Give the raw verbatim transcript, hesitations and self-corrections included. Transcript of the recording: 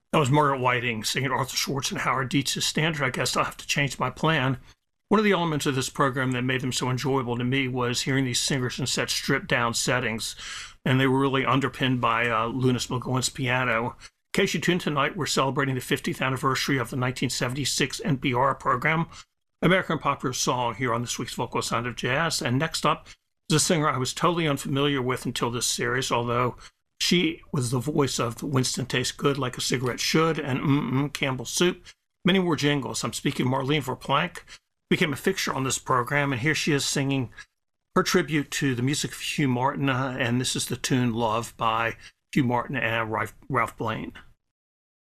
That was Margaret Whiting singing Arthur Schwartz and Howard Dietz's standard. I guess I'll have to change my plan. One of the elements of this program that made them so enjoyable to me was hearing these singers in such stripped down settings, and they were really underpinned by uh, Lunis McGowan's piano. In case you tuned tonight, we're celebrating the fiftieth anniversary of the nineteen seventy-six N P R program, American Popular Song, here on this week's Vocal Sound of Jazz. And next up is a singer I was totally unfamiliar with until this series, although she was the voice of Winston Tastes Good Like a Cigarette Should and Mm-mm Campbell's Soup. Many more jingles. I'm speaking of Marlene Verplank. Became a fixture on this program, and here she is singing her tribute to the music of Hugh Martin, uh, and this is the tune Love by Hugh Martin and Ralph, Ralph Blaine.